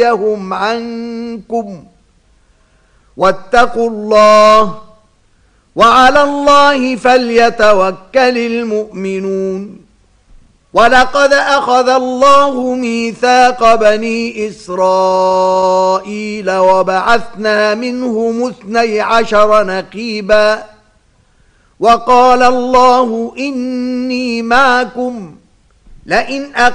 يهم عنكم واتقوا الله وعلى الله فليتوكل المؤمنون ولقد أخذ الله ميثاق بني إسرائيل وبعثنا منهم 12 نقيبا وقال الله إني معكم لئن